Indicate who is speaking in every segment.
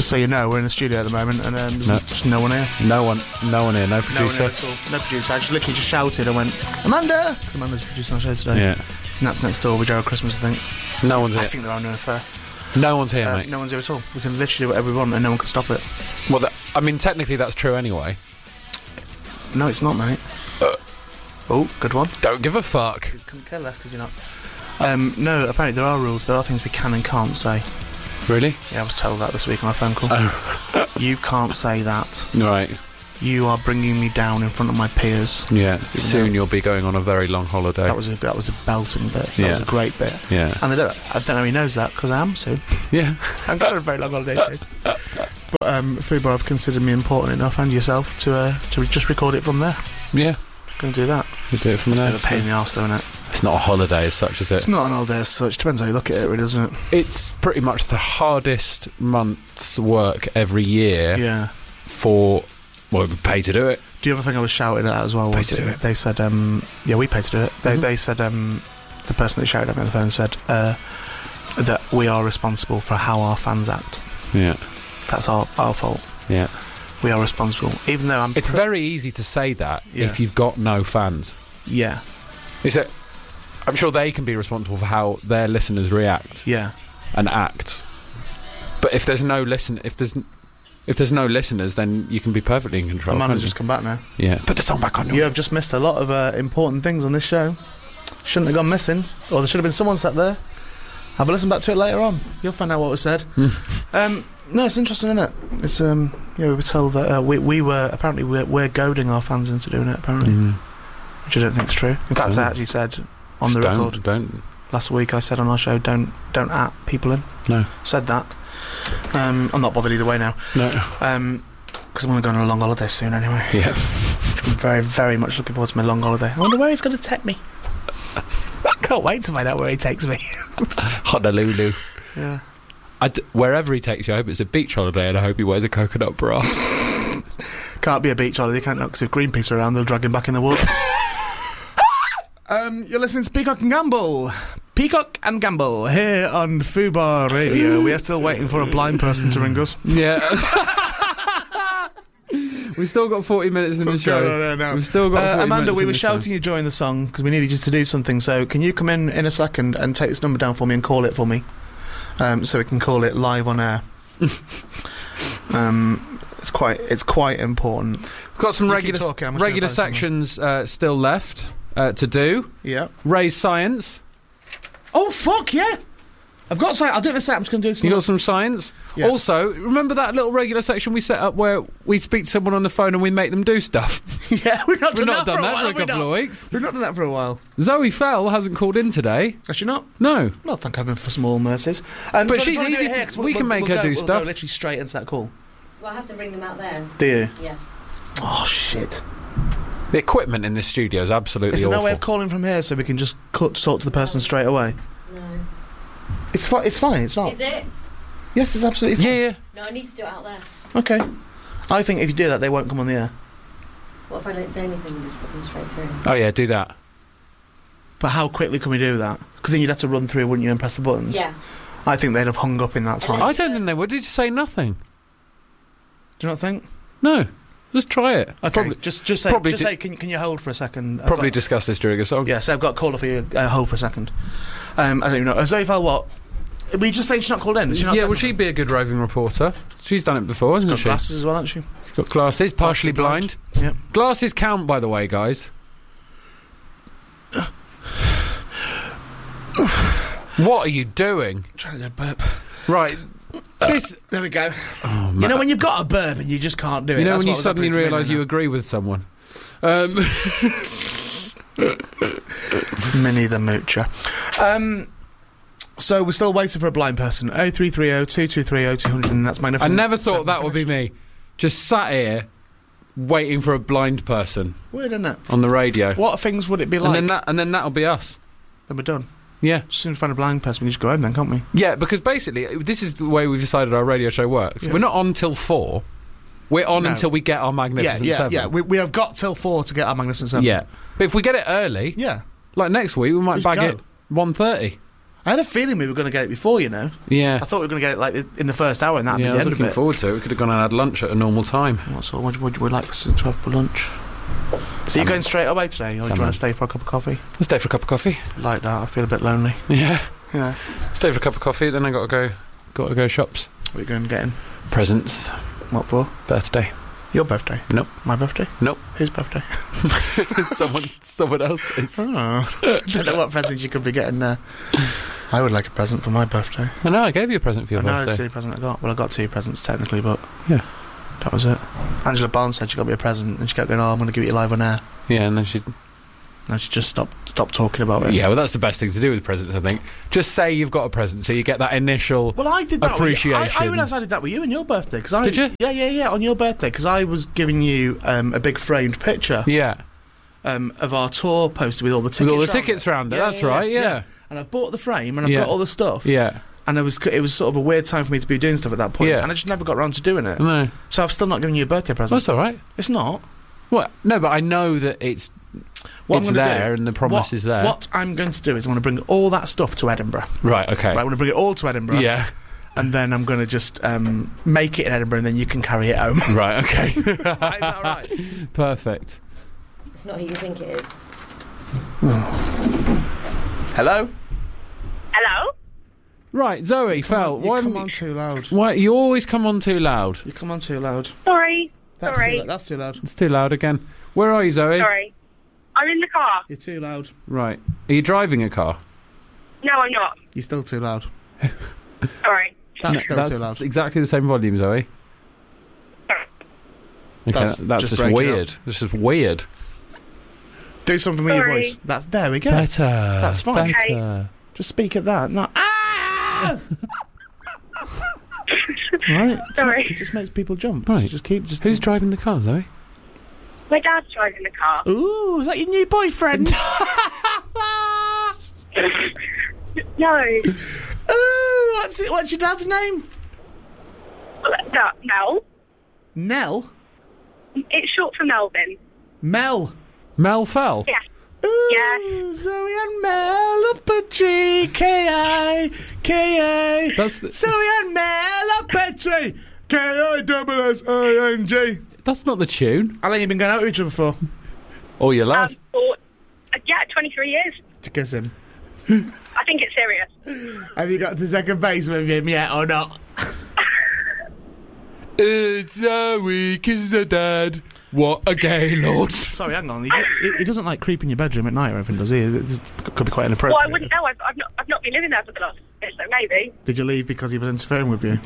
Speaker 1: Just so you know, we're in the studio at the moment, and there's just no one here.
Speaker 2: No one here, no producer.
Speaker 1: No one here at all. No producer. I just literally just shouted and went, Amanda! Because Amanda's producing our show today.
Speaker 2: Yeah.
Speaker 1: And that's next door with Gerald Christmas, I think.
Speaker 2: No one's here.
Speaker 1: I think they're on an affair.
Speaker 2: No one's here, mate.
Speaker 1: No one's here at all. We can literally do whatever we want and no one can stop it.
Speaker 2: Well, I mean, technically that's true anyway.
Speaker 1: No, it's not, mate. Oh, good one.
Speaker 2: Don't give a fuck.
Speaker 1: Couldn't care less, could you not? No, apparently there are rules. There are things we can and can't say.
Speaker 2: Really?
Speaker 1: Yeah, I was told that this week on my phone call.
Speaker 2: Oh.
Speaker 1: You can't say that.
Speaker 2: Right.
Speaker 1: You are bringing me down in front of my peers.
Speaker 2: Yeah. Soon you'll be going on a very long holiday.
Speaker 1: That was a belting bit. That was a great bit.
Speaker 2: Yeah.
Speaker 1: And I don't know how he knows that, because I am soon.
Speaker 2: Yeah.
Speaker 1: I'm going on a very long holiday soon. But Fubar have considered me important enough, and yourself, to just record it from there.
Speaker 2: Yeah.
Speaker 1: Going to do that.
Speaker 2: We do it from there.
Speaker 1: It's a bit of a pain in the arse, though, isn't it?
Speaker 2: It's not a holiday as such, is it?
Speaker 1: It's not an holiday as such. Depends how you look at it, really, doesn't it?
Speaker 2: It's pretty much the hardest month's work every year.
Speaker 1: Yeah.
Speaker 2: For, well, we pay to do it.
Speaker 1: The other thing I was shouting at as well was
Speaker 2: Pay to do it.
Speaker 1: They said, yeah, we pay to do it. They said, the person that shouted at me on the phone said that we are responsible for how our fans act.
Speaker 2: Yeah.
Speaker 1: That's our fault.
Speaker 2: Yeah.
Speaker 1: We are responsible. Even though
Speaker 2: It's very easy to say that if you've got no fans.
Speaker 1: Yeah.
Speaker 2: Is it? I'm sure they can be responsible for how their listeners react.
Speaker 1: Yeah.
Speaker 2: And act. But if there's no no listeners, then you can be perfectly in control.
Speaker 1: Amanda's just come back now.
Speaker 2: Yeah. Put the song back on.
Speaker 1: You have just missed a lot of important things on this show. Shouldn't have gone missing. Or there should have been someone sat there. Have a listen back to it later on. You'll find out what was said. No, it's interesting, isn't it? It's we were told that we're goading our fans into doing it, apparently. Which I don't think is true. In fact, I actually said on the record last week, I said on our show, don't at people in.
Speaker 2: No.
Speaker 1: Said that. I'm not bothered either way now.
Speaker 2: No.
Speaker 1: Because I'm going to go on a long holiday soon anyway.
Speaker 2: Yeah.
Speaker 1: I'm very, very much looking forward to my long holiday. I wonder where he's going to take me. Can't wait to find out where he takes me.
Speaker 2: Honolulu.
Speaker 1: Yeah.
Speaker 2: Wherever he takes you, I hope it's a beach holiday, and I hope he wears a coconut bra.
Speaker 1: Can't be a beach holiday, can't, because if Greenpeace are around, they'll drag him back in the water. You're listening to Peacock and Gamble. Peacock and Gamble here on Fubar Radio. We are still waiting for a blind person to ring us.
Speaker 2: Yeah. We've still got 40 minutes in the show.
Speaker 1: No.
Speaker 2: We've still got 40 minutes.
Speaker 1: Amanda, we were
Speaker 2: show.
Speaker 1: shouting you during the song because we needed you to do something. So can you come in a second and take this number down for me and call it for me? So we can call it live on air. It's quite important.
Speaker 2: We've got some regular sections still left to do.
Speaker 1: Yeah.
Speaker 2: Raise science.
Speaker 1: Oh, fuck, yeah. I've got science. I'll do it in a sec. I'm just going to do this.
Speaker 2: You got some science?
Speaker 1: Yeah.
Speaker 2: Also, remember that little regular section we set up where we speak to someone on the phone and we make them do stuff?
Speaker 1: Yeah, we've not done that
Speaker 2: for
Speaker 1: a
Speaker 2: couple of weeks.
Speaker 1: We've not done that for a while.
Speaker 2: Zoe Fell hasn't called in today.
Speaker 1: Has she not?
Speaker 2: No.
Speaker 1: Well, thank heaven for small mercies.
Speaker 2: But she's easy to... We can make her do stuff.
Speaker 1: We'll go literally straight into that call.
Speaker 3: Well, I have to ring them out there.
Speaker 1: Do you?
Speaker 3: Yeah.
Speaker 1: Oh, shit.
Speaker 2: The equipment in this studio is absolutely awful.
Speaker 1: Is there no way of calling from here so we can just talk to the person straight away?
Speaker 3: No.
Speaker 1: It's fine, it's not.
Speaker 3: Is it?
Speaker 1: Yes, it's absolutely fine.
Speaker 2: Yeah.
Speaker 3: No, I need to do it out there.
Speaker 1: Okay. I think if you do that, they won't come on the air.
Speaker 3: What if I don't say anything and just put them straight through?
Speaker 2: Oh, yeah, do that.
Speaker 1: But how quickly can we do that? Because then you'd have to run through, wouldn't you, and press the buttons?
Speaker 3: Yeah.
Speaker 1: I think they'd have hung up in that time.
Speaker 2: I don't think they would. Did you say nothing?
Speaker 1: Do you not think?
Speaker 2: No. Just try it.
Speaker 1: Okay, just say, can you hold for a second?
Speaker 2: Probably discuss this during a song.
Speaker 1: Yes, I've got a caller for you. Hold for a second. I don't even know. Zoe Fell, what? Were you just saying she's not called in?
Speaker 2: Well, she'd be a good roving reporter. She's done it before, hasn't she?
Speaker 1: She's got glasses as well, hasn't she?
Speaker 2: She's got glasses, partially blind.
Speaker 1: Yep.
Speaker 2: Glasses count, by the way, guys. What are you doing?
Speaker 1: I'm trying to do a burp.
Speaker 2: Right.
Speaker 1: There we go.
Speaker 2: Oh,
Speaker 1: you know when you've got a burp and you just can't do it?
Speaker 2: You know when you suddenly realise you agree with someone?
Speaker 1: Minnie the Moocher. So we're still waiting for a blind person. 0330 223 0200, and that's my
Speaker 2: I never thought that would be me. Just sat here waiting for a blind person.
Speaker 1: Weird, isn't it?
Speaker 2: On the radio.
Speaker 1: What things would it be like?
Speaker 2: And then that'll be us.
Speaker 1: Then we're done.
Speaker 2: Yeah.
Speaker 1: As soon as we find a blind person, we just go home then, can't we?
Speaker 2: Yeah, because basically, this is the way we've decided our radio show works. Yeah. We're not on till 4. We're on until we get our Magnificent 7.
Speaker 1: Yeah, we have got till 4 to get our Magnificent 7.
Speaker 2: Yeah. But if we get it early,
Speaker 1: yeah,
Speaker 2: like next week, we might bag it 1:30.
Speaker 1: I had a feeling we were going to get it before, you know.
Speaker 2: Yeah.
Speaker 1: I thought we were going to get it like in the first hour, and that'd
Speaker 2: Yeah,
Speaker 1: be
Speaker 2: I
Speaker 1: the
Speaker 2: was
Speaker 1: end of
Speaker 2: looking
Speaker 1: it.
Speaker 2: forward to it. We could have gone and had lunch at a normal time.
Speaker 1: What would you like to have for lunch? So you're going straight away today, or do you want to stay for a cup of coffee?
Speaker 2: I'll stay for a cup of coffee.
Speaker 1: Like that, I feel a bit lonely.
Speaker 2: Yeah.
Speaker 1: Yeah.
Speaker 2: Stay for a cup of coffee, then I got to go shops.
Speaker 1: What are you going getting?
Speaker 2: Presents.
Speaker 1: What for?
Speaker 2: Birthday.
Speaker 1: Your birthday?
Speaker 2: Nope.
Speaker 1: My birthday?
Speaker 2: Nope.
Speaker 1: Whose birthday?
Speaker 2: Someone else's.
Speaker 1: Oh, I don't know what presents you could be getting there. I would like a present for my birthday.
Speaker 2: I know, I gave you a present for your
Speaker 1: I know,
Speaker 2: birthday.
Speaker 1: it's the only present I got. Well, I got 2 presents technically, but
Speaker 2: Yeah.
Speaker 1: that was it. Angela Barnes said she got me a present, and she kept going, "Oh, I'm going to give it you live on air."
Speaker 2: Yeah, and then she...
Speaker 1: And she just stopped talking about it.
Speaker 2: Yeah, well, that's the best thing to do with presents, I think. Just say you've got a present, so you get that initial...
Speaker 1: Well, I did that.
Speaker 2: Appreciation.
Speaker 1: I realised I did that with you on your birthday.
Speaker 2: Did you?
Speaker 1: Yeah, on your birthday, because I was giving you a big framed picture
Speaker 2: Yeah.
Speaker 1: of our tour posted with all the tickets.
Speaker 2: With all the
Speaker 1: round
Speaker 2: tickets
Speaker 1: it.
Speaker 2: round it, that's right, yeah.
Speaker 1: And I've bought the frame, and I've
Speaker 2: Yeah.
Speaker 1: got all the stuff.
Speaker 2: Yeah.
Speaker 1: And it was sort of a weird time for me to be doing stuff at that point.
Speaker 2: Yeah.
Speaker 1: And I just never got around to doing it.
Speaker 2: No.
Speaker 1: So I've still not given you a birthday present.
Speaker 2: That's all right.
Speaker 1: It's not.
Speaker 2: What? No, but I know that it's
Speaker 1: What I'm gonna
Speaker 2: there
Speaker 1: do,
Speaker 2: and the promise is there.
Speaker 1: What I'm going to do is I'm going to bring all that stuff to Edinburgh.
Speaker 2: Right, okay.
Speaker 1: Right, I'm going to bring it all to Edinburgh.
Speaker 2: Yeah.
Speaker 1: And then I'm going to just make it in Edinburgh, and then you can carry it home.
Speaker 2: Right, okay.
Speaker 1: Is that all right?
Speaker 2: Perfect.
Speaker 3: It's not who you think it is.
Speaker 1: Hello?
Speaker 4: Hello?
Speaker 2: Right, Zoe, Fel,
Speaker 1: You come on too loud.
Speaker 2: why you always come on too loud?
Speaker 1: You come on too loud.
Speaker 4: Sorry.
Speaker 1: That's
Speaker 4: Sorry.
Speaker 1: too loud. That's too loud.
Speaker 2: It's too loud again. Where are you, Zoe?
Speaker 4: Sorry. I'm in the car.
Speaker 1: You're too loud.
Speaker 2: Right. Are you driving a car?
Speaker 4: No, I'm not.
Speaker 1: You're still too loud.
Speaker 4: Sorry.
Speaker 1: That's still too loud.
Speaker 2: exactly the same volume, Zoe. Okay,
Speaker 1: That's
Speaker 2: that's
Speaker 1: just
Speaker 2: just
Speaker 1: breaking
Speaker 2: weird. That's just weird.
Speaker 1: Do something with your
Speaker 4: Sorry.
Speaker 1: voice. There we go.
Speaker 2: Better.
Speaker 1: That's fine.
Speaker 2: Better.
Speaker 1: Just speak at that. No. Ah! Right.
Speaker 4: Sorry.
Speaker 1: It just makes people jump.
Speaker 2: Right.
Speaker 1: Just keep.
Speaker 2: Who's driving the car, Zoe?
Speaker 4: My dad's driving the car.
Speaker 1: Ooh, is that your new boyfriend?
Speaker 4: No.
Speaker 1: Ooh, what's your dad's name?
Speaker 4: No.
Speaker 1: Nell.
Speaker 4: It's short for Melvin.
Speaker 1: Mel.
Speaker 2: Mel Fell?
Speaker 4: Yeah.
Speaker 1: Ooh,
Speaker 4: Yes.
Speaker 1: Zoe and Mel up a tree. K-I-K-A.
Speaker 2: That's the-
Speaker 1: Zoe and Mel up a tree. K-I-S-S-A-N-G.
Speaker 2: That's not the tune.
Speaker 1: How long you been going out with each other for?
Speaker 2: All your life.
Speaker 4: For, 23 years.
Speaker 1: To kiss him.
Speaker 4: I think it's serious.
Speaker 1: Have you got to second base with him yet or not?
Speaker 2: It's Zoe, kiss the dad. What a gay lord.
Speaker 1: Sorry, hang on. He doesn't like creep in your bedroom at night or anything, does he? It could be quite inappropriate.
Speaker 4: Well, I wouldn't know. I've not been living there for the last year, so maybe.
Speaker 1: Did you leave because he was interfering with you?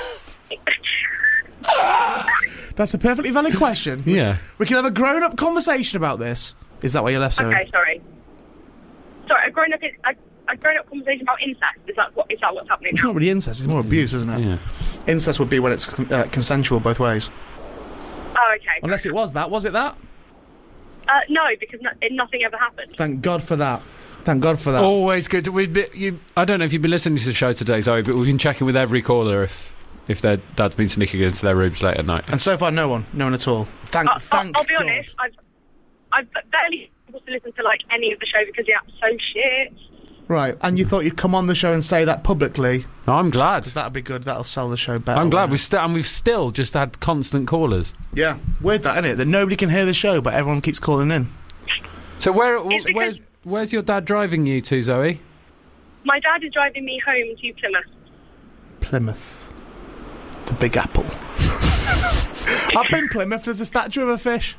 Speaker 1: That's a perfectly valid question.
Speaker 2: Yeah.
Speaker 1: We can have a grown-up conversation about this. Is that why you left, Zoe?
Speaker 4: Okay, sorry. Sorry, a grown-up conversation about incest. Is that what's happening
Speaker 1: It's
Speaker 4: now?
Speaker 1: not really incest, it's more abuse, isn't it?
Speaker 2: Yeah.
Speaker 1: Incest would be when it's consensual both ways.
Speaker 4: Oh, okay.
Speaker 1: Unless it was that. Was it that?
Speaker 4: No, because nothing ever happened.
Speaker 1: Thank God for that. Thank God for that.
Speaker 2: Always good. I don't know if you've been listening to the show today, Zoe, but we've been checking with every caller if their dad's been sneaking into their rooms late at night.
Speaker 1: And so far, no one at all. Thank
Speaker 4: I'll be
Speaker 1: God.
Speaker 4: honest. I've barely able to listen to like any of the show because the app's so shit.
Speaker 1: Right, and you thought you'd come on the show and say that publicly?
Speaker 2: No, I'm glad.
Speaker 1: Because that'd be good. That'll sell the show better.
Speaker 2: I'm glad
Speaker 1: won't it?
Speaker 2: we've still just had constant callers.
Speaker 1: Yeah, weird that, isn't it? That nobody can hear the show, but everyone keeps calling in.
Speaker 2: So
Speaker 4: It's because-
Speaker 2: where's your dad driving you to, Zoe?
Speaker 4: My dad is driving me home to Plymouth.
Speaker 1: Plymouth. The Big Apple. Up in Plymouth, there's a statue of a fish.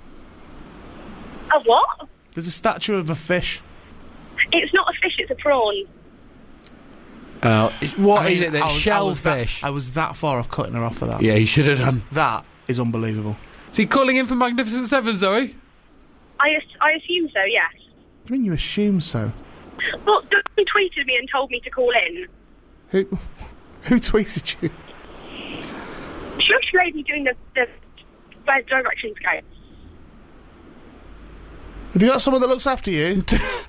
Speaker 4: A what?
Speaker 1: There's a statue of a fish.
Speaker 4: It's not a fish, it's a prawn.
Speaker 2: What
Speaker 1: I
Speaker 2: is
Speaker 1: mean,
Speaker 2: it then? Shellfish?
Speaker 1: I was that far off cutting her off for that.
Speaker 2: Yeah, he should have done.
Speaker 1: That is unbelievable.
Speaker 2: Is he calling in for Magnificent Seven, Zoe?
Speaker 4: I assume so, yes.
Speaker 1: What do you mean you assume so?
Speaker 4: Well, he tweeted me and told me to call in.
Speaker 1: Who tweeted you?
Speaker 4: Shush lady doing the directions game.
Speaker 1: Have you got someone that looks after you?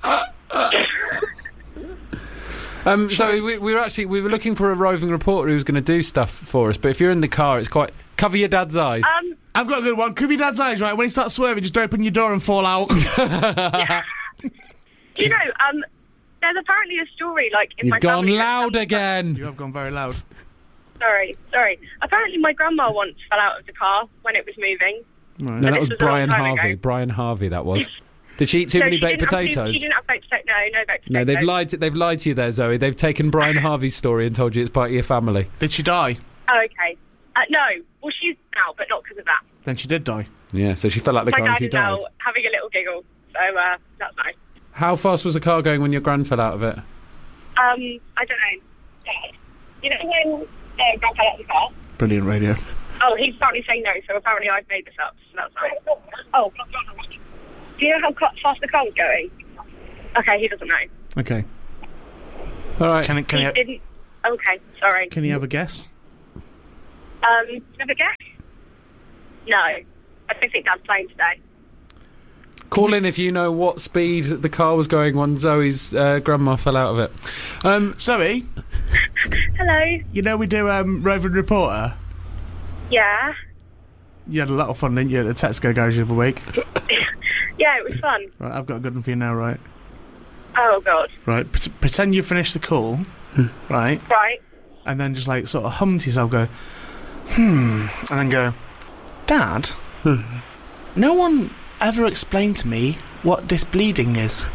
Speaker 2: So we were looking for a roving reporter who was going to do stuff for us. But if you're in the car, it's quite cover your dad's eyes.
Speaker 1: I've got a good one. Cover your dad's eyes, right? When he starts swerving, just open your door and fall out.
Speaker 4: You know, there's apparently a story, like, in my
Speaker 2: You've gone
Speaker 4: family.
Speaker 2: loud again.
Speaker 1: You have gone very loud.
Speaker 4: Sorry. Apparently my grandma once fell out of the car when it was moving.
Speaker 1: Right.
Speaker 2: No, that
Speaker 4: this
Speaker 2: was
Speaker 4: was a long
Speaker 2: Brian
Speaker 4: time
Speaker 2: Harvey.
Speaker 4: ago.
Speaker 2: Brian Harvey, that was. Did she eat too
Speaker 4: No,
Speaker 2: many
Speaker 4: she
Speaker 2: baked
Speaker 4: didn't have to-
Speaker 2: potatoes?
Speaker 4: She didn't have baked potatoes. No baked potatoes.
Speaker 2: No, they've lied to you there, Zoe. They've taken Brian Harvey's story and told you it's part of your family.
Speaker 1: Did she die?
Speaker 4: Oh, okay. No. Well, she's out, but not because of that.
Speaker 1: Then she did die.
Speaker 2: Yeah, so she fell out the
Speaker 4: My
Speaker 2: car and
Speaker 4: dad
Speaker 2: she
Speaker 4: is
Speaker 2: died.
Speaker 4: now having a little giggle, so that's nice.
Speaker 2: How fast was the car going when your gran fell out of it?
Speaker 4: I don't know. Dad, you know when Grand fell out of the car?
Speaker 1: Brilliant radio.
Speaker 4: Oh, he's apparently saying no, so apparently I've made this up, so that's nice. Oh, do you know how fast the car was going? Okay, he doesn't know.
Speaker 1: Okay.
Speaker 2: All right.
Speaker 1: Can
Speaker 4: He
Speaker 1: you
Speaker 4: didn't. Okay, sorry.
Speaker 1: can you have a guess?
Speaker 4: Have a guess? No. I don't think Dad's playing today.
Speaker 2: Call in if you know what speed the car was going when Zoe's grandma fell out of it.
Speaker 1: Zoe,
Speaker 4: Hello.
Speaker 1: you know we do Roving Reporter.
Speaker 4: Yeah.
Speaker 1: You had a lot of fun, didn't you, at the Tesco garage the other week?
Speaker 4: Yeah, it was fun.
Speaker 1: Right, I've got a good one for you now, right?
Speaker 4: Oh, God.
Speaker 1: Right, pretend you finished the call, right?
Speaker 4: Right.
Speaker 1: And then just like sort of hum to yourself, go, and then go, Dad, no one ever explained to me what this bleeding is.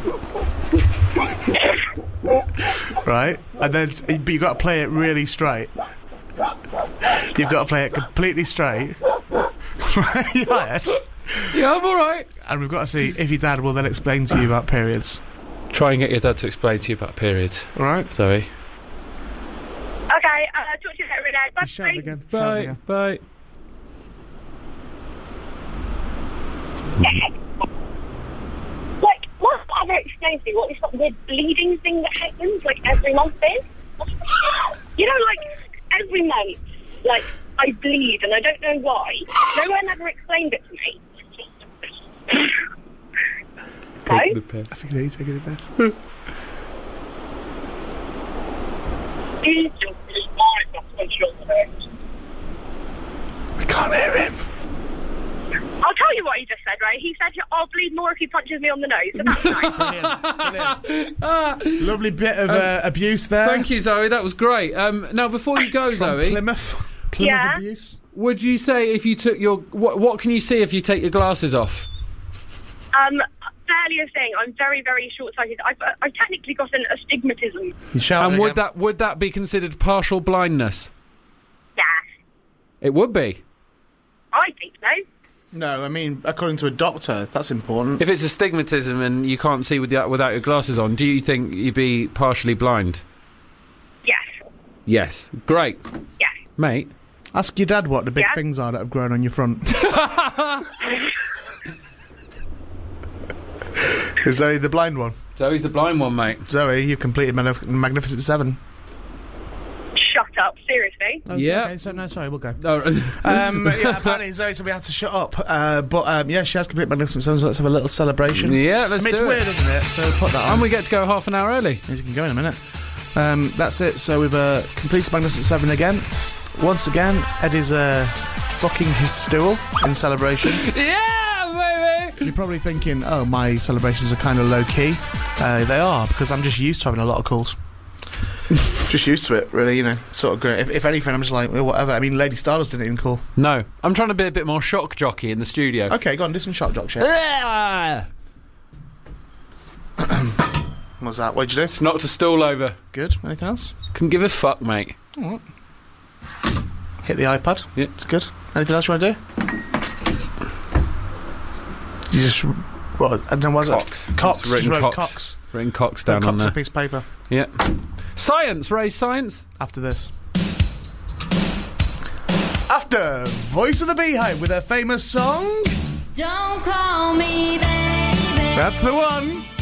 Speaker 1: Right? And then, but you've got to play it really straight. You've got to play it completely straight. Right? You right?
Speaker 2: Yeah, I'm all right.
Speaker 1: And we've got to see if your dad will then explain to you about periods.
Speaker 2: Try and get your dad to explain to you about periods.
Speaker 1: All right?
Speaker 2: Zoe.
Speaker 4: Okay, talk to you later, Renee. Bye.
Speaker 1: Shout again. Shout
Speaker 2: Bye.
Speaker 1: again.
Speaker 2: Bye.
Speaker 4: Like, what ever explains to me what this weird bleeding thing that happens, like, every month is? You know, like, every month, like, I bleed and I don't know why. No one ever explained it to me. No?
Speaker 2: Take the piss.
Speaker 1: I think he's taking the best. I can't hear him.
Speaker 4: I'll tell you what he just said, right? He said, I'll bleed more if he punches me on the nose, so that's nice.
Speaker 1: Brilliant. Lovely bit of abuse there.
Speaker 2: Thank you, Zoe. That was great. Now, before you go,
Speaker 1: From
Speaker 2: Zoe,
Speaker 1: Plymouth
Speaker 4: Yeah.
Speaker 1: abuse.
Speaker 2: would you say if you took your... What can you see if you take your glasses off?
Speaker 4: Barely a thing. I'm very, very short-sighted. I've technically got an astigmatism.
Speaker 1: You shouting
Speaker 2: And
Speaker 1: again.
Speaker 2: would that be considered partial blindness?
Speaker 4: Yeah.
Speaker 2: It would be.
Speaker 4: I think so.
Speaker 1: No, I mean, according to a doctor, that's important.
Speaker 2: If it's astigmatism and you can't see without your glasses on, do you think you'd be partially blind?
Speaker 4: Yes.
Speaker 2: Yes. Great.
Speaker 4: Yes.
Speaker 2: Mate.
Speaker 1: Ask your dad what the big
Speaker 4: Yeah.
Speaker 1: things are that have grown on your front. Is Zoe the blind one?
Speaker 2: Zoe's the blind one, mate.
Speaker 1: Zoe, you've completed Magnificent Seven.
Speaker 4: Shut up. Seriously.
Speaker 1: Oh,
Speaker 2: Yeah.
Speaker 1: Okay, so no, sorry, we'll go.
Speaker 2: No.
Speaker 1: Yeah, apparently Zoe said we had to shut up. But yeah, she has completed Magnificent Seven, so let's have a little celebration.
Speaker 2: Yeah, let's
Speaker 1: I mean, it's
Speaker 2: do
Speaker 1: weird,
Speaker 2: it.
Speaker 1: isn't it? So put that on.
Speaker 2: And we get to go half an hour early.
Speaker 1: As you can go in a minute. That's it. So we've completed Magnificent Seven again. Once again, Ed is fucking his stool in celebration.
Speaker 2: Yeah, baby!
Speaker 1: You're probably thinking, oh, my celebrations are kind of low-key. They are, because I'm just used to having a lot of calls. Just used to it, really, you know. Sort of great. If anything, I'm just like, well, whatever. I mean, Lady Stardust didn't even call.
Speaker 2: No. I'm trying to be a bit more shock jockey in the studio.
Speaker 1: Okay, go on, do some shock jock shit.
Speaker 2: Ah!
Speaker 1: What's that? What'd you do?
Speaker 2: It's knocked a stool over.
Speaker 1: Good. Anything else?
Speaker 2: Couldn't give a fuck, mate.
Speaker 1: All right. Hit the iPad.
Speaker 2: Yeah.
Speaker 1: It's good. Anything else you want to do? You just... What? And then was
Speaker 2: Cox.
Speaker 1: it? Cox.
Speaker 2: It's written
Speaker 1: Just wrote
Speaker 2: Cox.
Speaker 1: Cox.
Speaker 2: Written Cox down
Speaker 1: Cox
Speaker 2: on
Speaker 1: on
Speaker 2: there.
Speaker 1: a piece of paper.
Speaker 2: Yeah. Science, Ray, science.
Speaker 1: After this. After Voice of the Beehive with their famous song...
Speaker 5: Don't call me baby.
Speaker 1: That's the one.